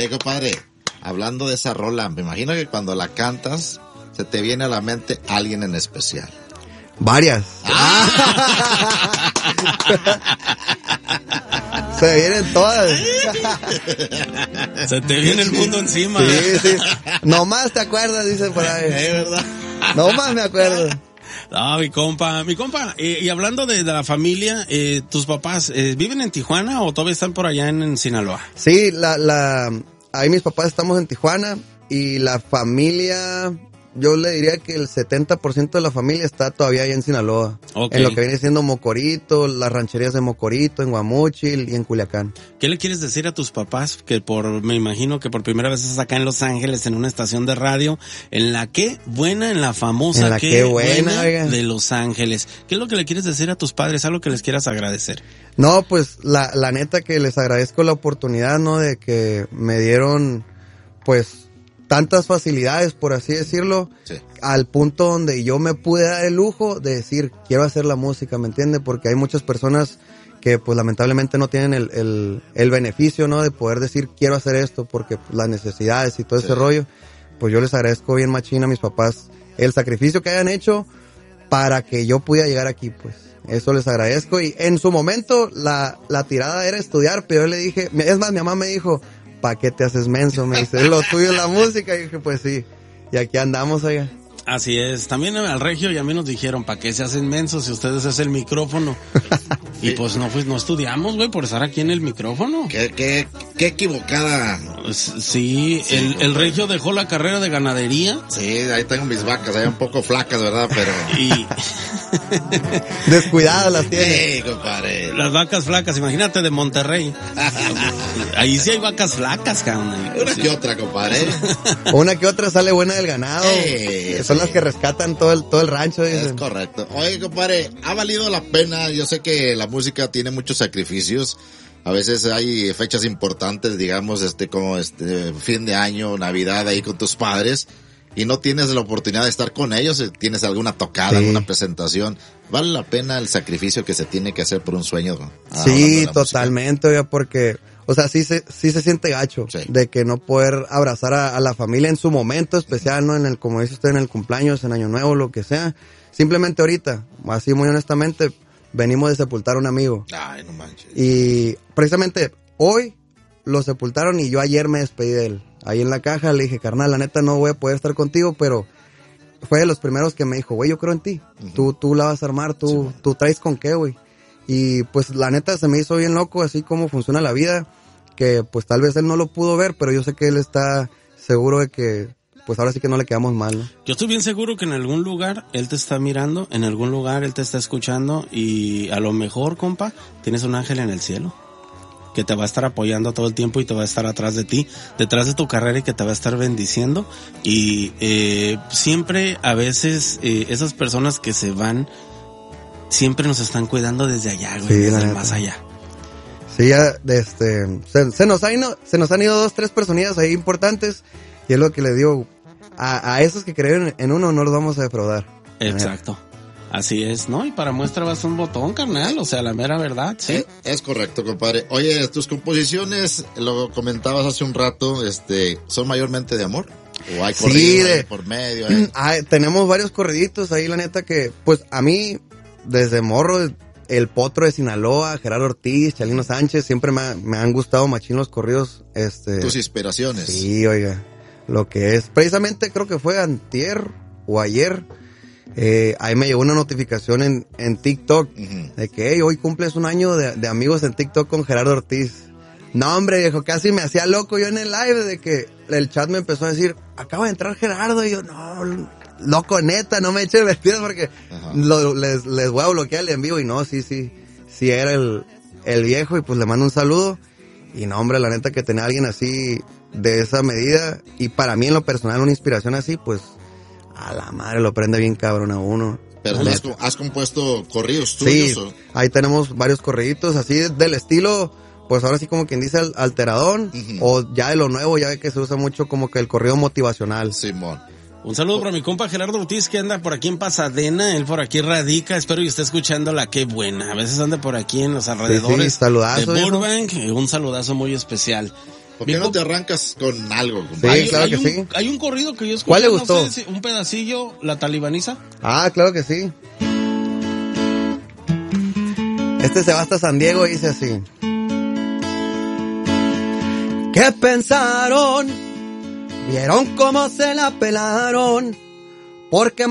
Oye, compadre, hablando de esa rola, me imagino que cuando la cantas, se te viene a la mente alguien en especial. Varias. Se vienen todas. Se te viene el mundo encima. Sí. Nomás te acuerdas, dicen por ahí. Es verdad. Nomás me acuerdo. No, mi compa, y hablando de la familia, tus papás, ¿viven en Tijuana o todavía están por allá en Sinaloa? Sí, ahí mis papás estamos en Tijuana y la familia, yo le diría que el 70% de la familia está todavía ahí en Sinaloa. Okay. En lo que viene siendo Mocorito, las rancherías de Mocorito, en Guamúchil y en Culiacán. ¿Qué le quieres decir a tus papás que me imagino que por primera vez estás acá en Los Ángeles en una estación de radio en la en la famosa en la Qué Buena de Los Ángeles? ¿Qué es lo que le quieres decir a tus padres? Algo que les quieras agradecer. No, pues la neta que les agradezco la oportunidad, ¿no? De que me dieron, pues, tantas facilidades, por así decirlo, sí, al punto donde yo me pude dar el lujo de decir, quiero hacer la música, ¿me entiende? Porque hay muchas personas que pues lamentablemente no tienen el beneficio, ¿no? De poder decir, quiero hacer esto, porque pues, las necesidades y todo ese rollo, pues yo les agradezco bien machín a mis papás el sacrificio que hayan hecho para que yo pudiera llegar aquí, pues. Eso les agradezco. Y en su momento la tirada era estudiar, pero yo le dije, es más, mi mamá me dijo, ¿pa' qué te haces menso? Me dice, lo tuyo es la música. Y dije, pues sí. Y aquí andamos allá. Así es. También al Regio y a mí nos dijeron, ¿pa' qué se hacen mensos si ustedes es el micrófono? Y pues no estudiamos, güey, por estar aquí en el micrófono. Qué equivocada. Sí, el Regio dejó la carrera de ganadería. Sí, ahí tengo mis vacas, ahí un poco flacas, ¿verdad? Pero... Y... descuidadas las tiene. Sí, compadre. Las vacas flacas, imagínate de Monterrey. Ahí sí hay vacas flacas, cabrón. Una que otra, compadre. Una que otra sale buena del ganado. Son las que rescatan todo el rancho. Dicen. Es correcto. Oye, compadre, ha valido la pena. Yo sé que la música tiene muchos sacrificios. A veces hay fechas importantes, digamos, como fin de año, Navidad, ahí con tus padres, y no tienes la oportunidad de estar con ellos. Tienes alguna tocada, alguna presentación. ¿Vale la pena el sacrificio que se tiene que hacer por un sueño? Sí, totalmente, oiga, porque, o sea, sí se siente gacho de que no poder abrazar a la familia en su momento especial, ¿no? Como dice usted, en el cumpleaños, en Año Nuevo, lo que sea. Simplemente ahorita, así muy honestamente, venimos de sepultar a un amigo. Ay, no manches. Y precisamente hoy lo sepultaron y yo ayer me despedí de él. Ahí en la caja le dije, carnal, la neta no voy a poder estar contigo, pero fue de los primeros que me dijo, güey, yo creo en ti. Tú la vas a armar, tú traes con qué, güey. Y pues la neta se me hizo bien loco, así como funciona la vida, que pues tal vez él no lo pudo ver, pero yo sé que él está seguro de que pues ahora sí que no le quedamos mal, ¿no? Yo estoy bien seguro que en algún lugar él te está mirando, en algún lugar él te está escuchando y a lo mejor, compa, tienes un ángel en el cielo que te va a estar apoyando todo el tiempo y te va a estar atrás de ti, detrás de tu carrera y que te va a estar bendiciendo. Y siempre, a veces, esas personas que se van, siempre nos están cuidando desde allá, güey, desde el más allá. Sí, ya, se nos han ido 2, 3 personillas ahí importantes, y es lo que le digo, a esos que creen en uno no los vamos a defraudar. Exacto. Así es, ¿no? Y para muestra vas un botón, carnal, o sea, la mera verdad, ¿sí? Es correcto, compadre. Oye, tus composiciones, lo comentabas hace un rato, ¿son mayormente de amor? ¿O hay corridos por medio? Tenemos varios corriditos ahí, la neta que, pues, a mí, desde morro, el Potro de Sinaloa, Gerardo Ortiz, Chalino Sánchez, siempre me han gustado machín los corridos, Tus inspiraciones. Sí, oiga, lo que es, precisamente creo que fue antier o ayer, ahí me llegó una notificación en TikTok de que, hey, hoy cumples un año de amigos en TikTok con Gerardo Ortiz. No, hombre, viejo, casi me hacía loco yo en el live de que el chat me empezó a decir, acaba de entrar Gerardo, y yo, no, loco, neta, no me eche vestidos porque les voy a bloquear el en vivo. Y no, sí era el viejo, y pues le mando un saludo. Y no, hombre, la neta que tener a alguien así de esa medida, y para mí en lo personal una inspiración así, pues a la madre lo prende bien cabrón a uno. ¿Pero has compuesto corridos tuyos? Sí, ahí tenemos varios corriditos así del estilo, pues ahora sí como quien dice alteradón, o ya de lo nuevo, ya ve que se usa mucho como que el corrido motivacional. Simón. Un saludo para mi compa Gerardo Ortiz, que anda por aquí en Pasadena, él por aquí radica, espero que esté escuchando la Qué Buena, a veces anda por aquí en los alrededores saludazo, de Burbank, un saludazo muy especial. ¿Por qué no te arrancas con algo, compadre? Sí, claro que sí. Hay un corrido que yo escuché. ¿Cuál le gustó? No sé, un pedacillo, La Talibaniza. Ah, claro que sí. Este se va hasta San Diego y dice así. ¿Qué pensaron? Vieron cómo se la pelaron. Porque